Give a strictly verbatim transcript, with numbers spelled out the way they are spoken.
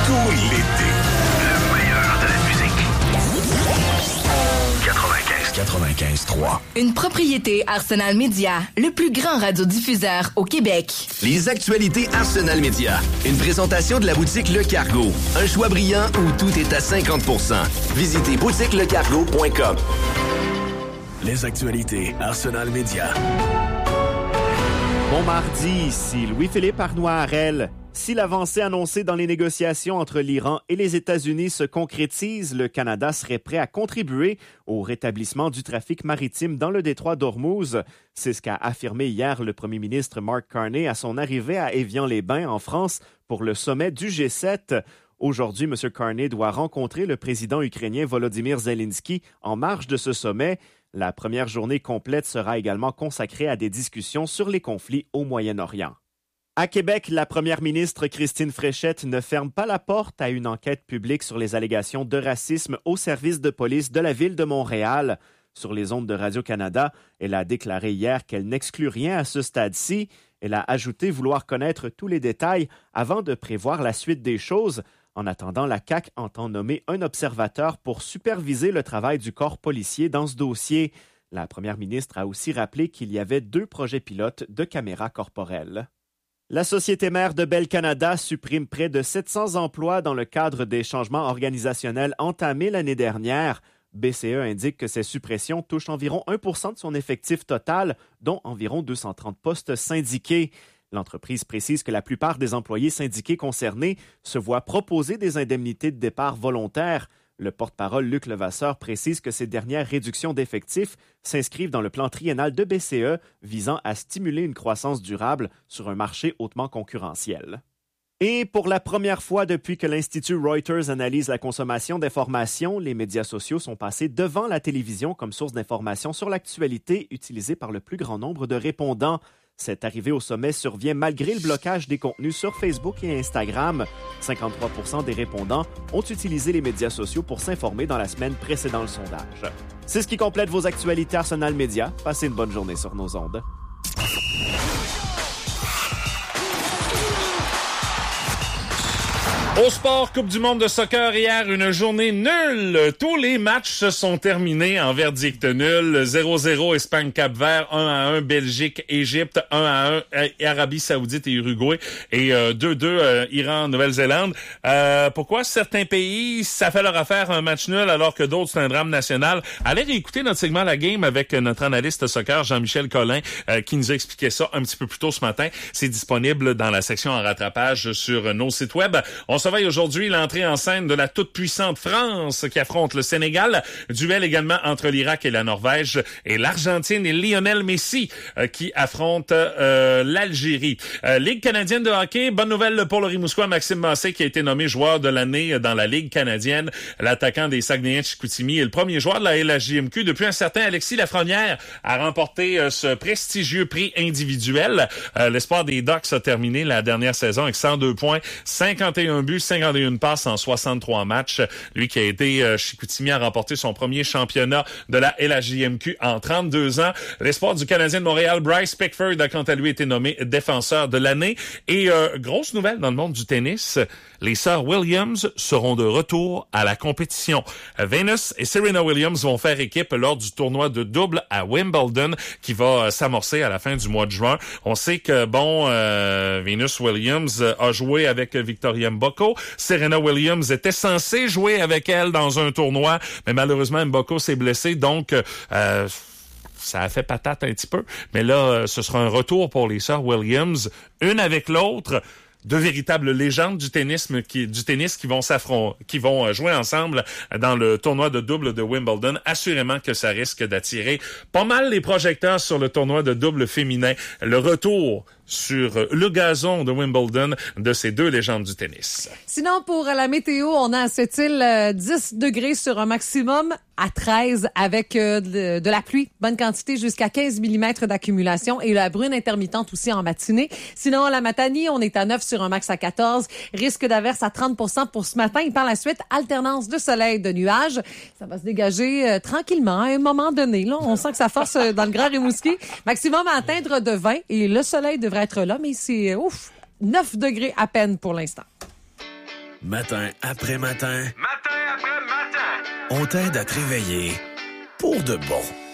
Cool l'été. Le meilleur de la musique. quatre-vingt-quinze quatre-vingt-quinze trois. Une propriété Arsenal Media, le plus grand radiodiffuseur au Québec. Les actualités Arsenal Media. Une présentation de la boutique Le Cargo. Un choix brillant où tout est à cinquante pour cent. Visitez boutique le cargo point com. Les actualités Arsenal Media. Bon mardi, ici Louis-Philippe Arnois-Harel. Si l'avancée annoncée dans les négociations entre l'Iran et les États-Unis se concrétise, le Canada serait prêt à contribuer au rétablissement du trafic maritime dans le détroit d'Ormuz. C'est ce qu'a affirmé hier le premier ministre Mark Carney à son arrivée à Évian-les-Bains, en France, pour le sommet du G sept. Aujourd'hui, M. Carney doit rencontrer le président ukrainien Volodymyr Zelensky en marge de ce sommet. La première journée complète sera également consacrée à des discussions sur les conflits au Moyen-Orient. À Québec, la première ministre Christine Fréchette ne ferme pas la porte à une enquête publique sur les allégations de racisme au service de police de la ville de Montréal. Sur les ondes de Radio-Canada, elle a déclaré hier qu'elle n'exclut rien à ce stade-ci. Elle a ajouté vouloir connaître tous les détails avant de prévoir la suite des choses. En attendant, la C A Q entend nommer un observateur pour superviser le travail du corps policier dans ce dossier. La première ministre a aussi rappelé qu'il y avait deux projets pilotes de caméras corporelles. La société mère de Bell Canada supprime près de sept cents emplois dans le cadre des changements organisationnels entamés l'année dernière. B C E indique que ces suppressions touchent environ un pour cent de son effectif total, dont environ deux cent trente postes syndiqués. L'entreprise précise que la plupart des employés syndiqués concernés se voient proposer des indemnités de départ volontaires. Le porte-parole Luc Levasseur précise que ces dernières réductions d'effectifs s'inscrivent dans le plan triennal de B C E visant à stimuler une croissance durable sur un marché hautement concurrentiel. Et pour la première fois depuis que l'Institut Reuters analyse la consommation d'informations, les médias sociaux sont passés devant la télévision comme source d'information sur l'actualité utilisée par le plus grand nombre de répondants. Cette arrivée au sommet survient malgré le blocage des contenus sur Facebook et Instagram. cinquante-trois pour cent des répondants ont utilisé les médias sociaux pour s'informer dans la semaine précédant le sondage. C'est ce qui complète vos actualités Arsenal Media. Passez une bonne journée sur nos ondes. Au sport, Coupe du monde de soccer hier, une journée nulle. Tous les matchs se sont terminés en verdict nul. zéro zéro Espagne-Cap-Vert, un à un Belgique-Égypte, un à un Arabie Saoudite et Uruguay et euh, deux deux euh, Iran-Nouvelle-Zélande. Euh, pourquoi certains pays, ça fait leur affaire un match nul alors que d'autres, c'est un drame national? Allez réécouter notre segment La Game avec notre analyste soccer Jean-Michel Collin euh, qui nous a expliqué ça un petit peu plus tôt ce matin. C'est disponible dans la section en rattrapage sur nos sites web. On se surveille aujourd'hui l'entrée en scène de la toute-puissante France qui affronte le Sénégal. Duel également entre l'Irak et la Norvège et l'Argentine et Lionel Messi euh, qui affrontent euh, l'Algérie. Euh, Ligue canadienne de hockey, bonne nouvelle pour le Rimouskois Maxime Massé qui a été nommé joueur de l'année dans la Ligue canadienne. L'attaquant des Saguenayens de Chicoutimi est le premier joueur de la L H J M Q depuis un certain Alexis Lafrenière à remporter euh, ce prestigieux prix individuel. Euh, l'espoir des Ducks a terminé la dernière saison avec cent deux points, cinquante et un buts, cinquante et une passes en soixante-trois matchs. Lui qui a été euh, Chicoutimi a remporté son premier championnat de la L H J M Q en trente-deux ans. L'espoir du Canadien de Montréal, Bryce Pickford, a quant à lui été nommé défenseur de l'année. Et euh, grosse nouvelle dans le monde du tennis, les sœurs Williams seront de retour à la compétition. Venus et Serena Williams vont faire équipe lors du tournoi de double à Wimbledon qui va s'amorcer à la fin du mois de juin. On sait que, bon, euh, Venus Williams a joué avec Victoria Mboko. Serena Williams était censée jouer avec elle dans un tournoi, mais malheureusement Mboko s'est blessé, donc euh, ça a fait patate un petit peu. Mais là, ce sera un retour pour les sœurs Williams, une avec l'autre. Deux véritables légendes du tennis qui, du tennis qui vont s'affronter, qui vont jouer ensemble dans le tournoi de double de Wimbledon. Assurément que ça risque d'attirer pas mal les projecteurs sur le tournoi de double féminin. Le retour sur le gazon de Wimbledon de ces deux légendes du tennis. Sinon, pour la météo, on a à cette île euh, dix degrés sur un maximum à treize avec euh, de, de la pluie. Bonne quantité, jusqu'à quinze millimètres d'accumulation et la brune intermittente aussi en matinée. Sinon, à la Matanie, on est à neuf sur un max à quatorze. Risque d'averse à trente pour cent pour ce matin. Et par la suite, alternance de soleil, de nuages. Ça va se dégager euh, tranquillement à un moment donné. Là, on sent que ça force euh, dans le Grand Rimouski. Maximum à atteindre de vingt et le soleil devrait être là, mais c'est ouf, neuf degrés à peine pour l'instant. Matin après matin, Matin après matin, on t'aide à te réveiller pour de bon.